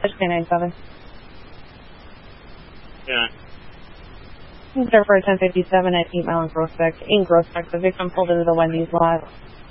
K97. Yeah. There for 1057 at 8 Mile in Groesbeck. The victim pulled into the Wendy's lot.